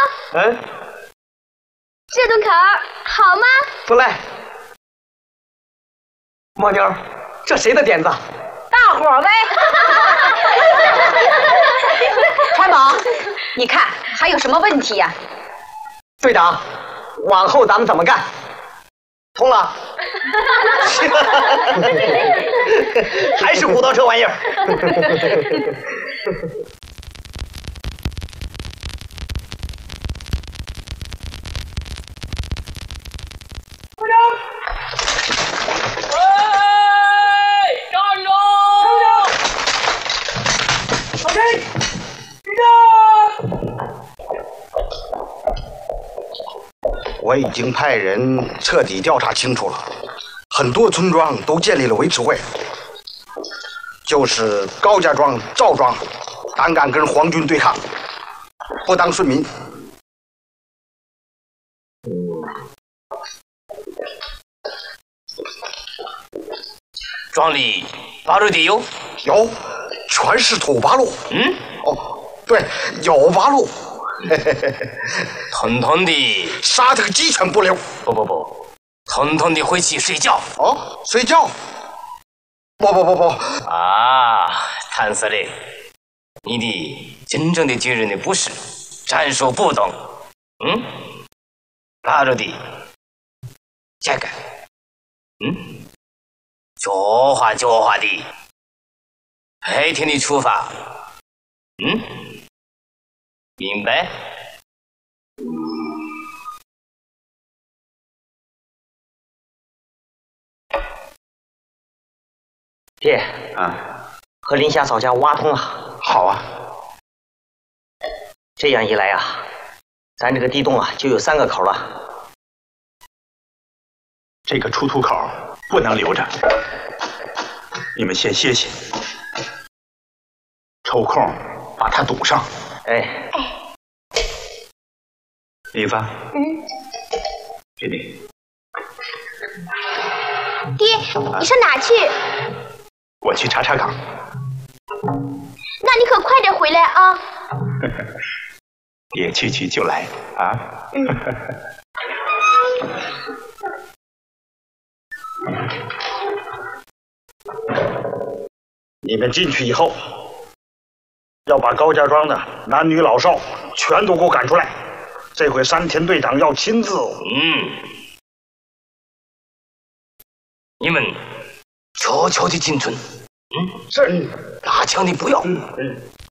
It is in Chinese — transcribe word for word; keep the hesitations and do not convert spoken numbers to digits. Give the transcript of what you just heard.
嗯， 这顿烤好吗？ 不赖。蜗妞，这谁的点子？ 大伙儿呗。川宝，你看还有什么问题呀、啊？ 队长，往后咱们怎么干？通了。还是虎头车玩意儿。 部长，哎，站住！小心！立正！ 我已经派人彻底调查清楚了，很多村庄都建立了维持会，就是高家庄、赵庄胆敢跟皇军对抗，不当顺民。 庄里八路地有？ 有，全是土八路。 嗯， 哦，对，有八路。 统统的杀这个鸡犬不留。 不不不，统统的回去睡觉。 哦，睡觉？不不不不。 啊，谭司令，你的真正的军人的不是战术不懂。嗯，八路的，这个，嗯。教化教化的，白天的处罚，嗯，明白？ 爹啊， 和林霞嫂家挖通了。 好啊， 这样一来啊，咱这个地洞啊就有三个口了。 这个出土口不能留着，你们先歇歇，抽空把它堵上。 哎， 林芳， 嗯， 这里。 爹，你上哪去？ 我去查查岗。 那你可快点回来啊！ 爹去去就来啊！ 嗯。 你们进去以后，要把高家庄的男女老少全都给我赶出来。这回山田队长要亲自。 嗯，你们悄悄的进村。嗯， 是。 拿枪的不要。 嗯嗯。